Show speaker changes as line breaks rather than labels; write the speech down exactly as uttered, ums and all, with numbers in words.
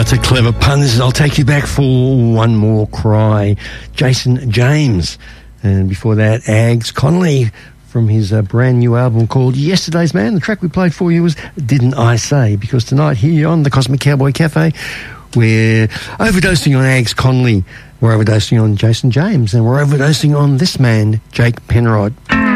out to Clever Pun. This is I'll Take You Back for One More Cry. Jason James. And before that, Ags Conley from his uh, brand new album called Yesterday's Man. The track we played for you was Didn't I Say? Because tonight here on the Cosmic Cowboy Cafe, we're overdosing on Ags Conley, we're overdosing on Jason James, and we're overdosing on this man, Jake Penrod.